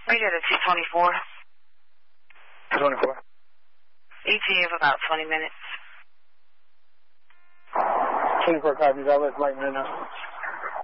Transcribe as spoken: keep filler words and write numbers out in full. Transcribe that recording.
Right at a two twenty-four. two twenty-four. E T of about twenty minutes. twenty-four copies. I'll let Mike know now.